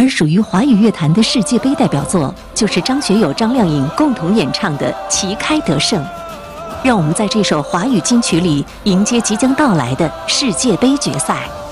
而属于华语乐坛的世界杯代表作，就是张学友、张靓颖共同演唱的《旗开得胜》。让我们在这首华语金曲里迎接即将到来的世界杯决赛。